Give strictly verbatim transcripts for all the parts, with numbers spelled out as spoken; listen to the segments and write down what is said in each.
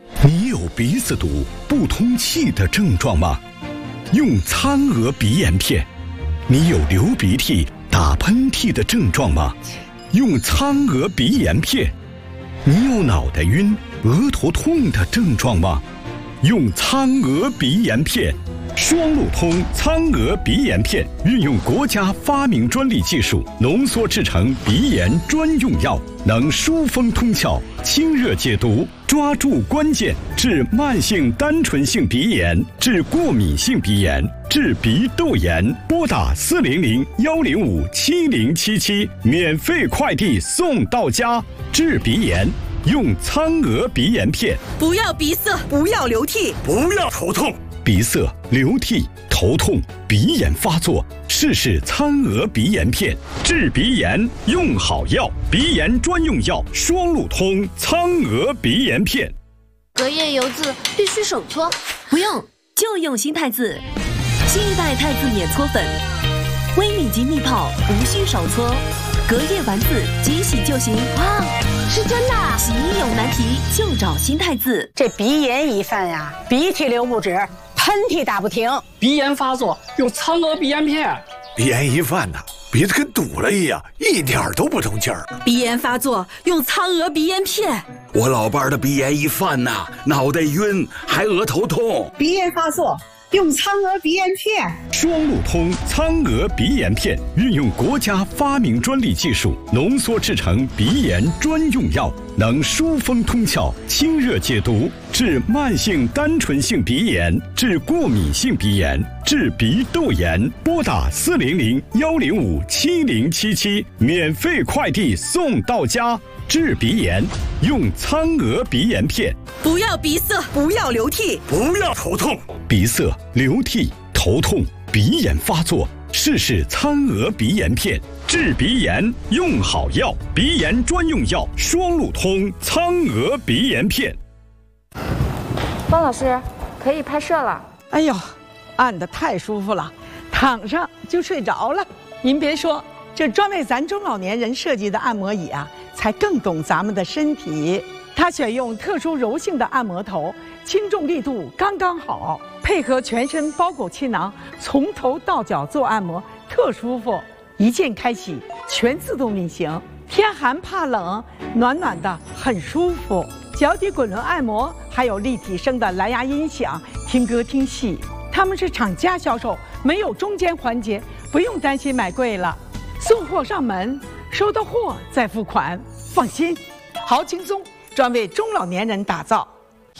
你有鼻子堵、不通气的症状吗？用苍鹅鼻炎片。你有流鼻涕、打喷嚏的症状吗？用苍鹅鼻炎片。你有脑袋晕、额头痛的症状吗？用苍鹅鼻炎片。双路通苍鹅鼻炎片运用国家发明专利技术浓缩制成鼻炎专用药，能疏风通窍、清热解毒，抓住关键，治慢性单纯性鼻炎，治过敏性鼻炎，治鼻窦炎。拨打四零零幺零五七零七七，免费快递送到家。治鼻炎用苍鹅鼻炎片。 不要鼻塞，不要流涕， 不要头痛。 鼻塞、流涕、头痛、鼻炎发作，试试苍鹅鼻炎片。治鼻炎用好药，鼻炎专用药双路通苍鹅鼻炎片。 隔夜油渍必须手搓， 不用，就用新太字。新一代太字免搓粉，微米级密泡，无需手搓，隔夜完字即洗就行。 哇，是真的！ 洗衣有难题就找新太字。 这鼻炎一犯呀，鼻涕流不止，喷嚏打不停， 鼻炎发作用苍鹅鼻炎片。 鼻炎一犯呐，鼻子跟堵了一样，一点都不通气儿。 鼻炎发作用苍鹅鼻炎片。 我老伴儿的鼻炎一犯呐，脑袋晕，还额头痛。 鼻炎发作用苍鹅鼻炎片。 双路通苍鹅鼻炎片运用国家发明专利技术浓缩制成鼻炎专用药，能疏风通窍、清热解毒，治慢性单纯性鼻炎，治过敏性鼻炎，治鼻窦炎。拨打四零零幺零五七零七七，免费快递送到家。治鼻炎用苍鹅鼻炎片。 不要鼻塞，不要流涕， 不要头痛。 鼻塞、流涕、头痛、鼻炎发作，试试苍鹅鼻炎片。治鼻炎用好药，鼻炎专用药双路通苍鹅鼻炎片。 方老师，可以拍摄了。 哎呦，按得太舒服了，躺上就睡着了。您别说，这专为咱中老年人设计的按摩椅啊，才更懂咱们的身体。它选用特殊柔性的按摩头，轻重力度刚刚好，配合全身包裹气囊，从头到脚做按摩，特舒服。一键开启，全自动运行，天寒怕冷，暖暖的，很舒服。脚底滚轮按摩，还有立体声的蓝牙音响，听歌听戏。他们是厂家销售，没有中间环节，不用担心买贵了。送货上门，收到货再付款，放心，好轻松。专为中老年人打造，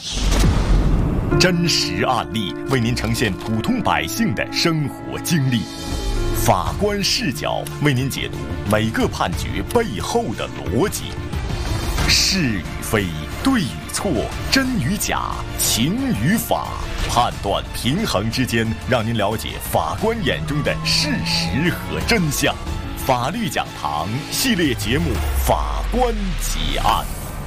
真实案例为您呈现普通百姓的生活经历，法官视角为您解读每个判决背后的逻辑，是与非、对与错、真与假、情与法，判断平衡之间，让您了解法官眼中的事实和真相。法律讲堂系列节目《法官结案》。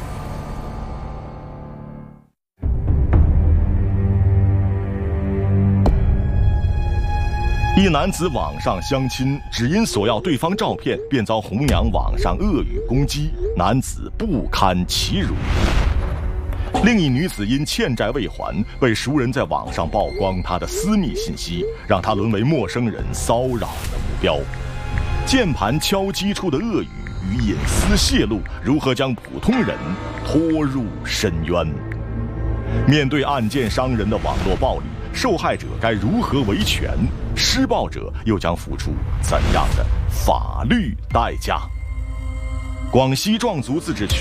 一男子网上相亲，只因索要对方照片，便遭红娘网上恶语攻击，男子不堪其辱。另一女子因欠债未还，被熟人在网上曝光她的私密信息，让她沦为陌生人骚扰的目标。键盘敲击出的恶语与隐私泄露，如何将普通人拖入深渊？面对案件伤人的网络暴力，受害者该如何维权？施暴者又将付出怎样的法律代价？广西壮族自治区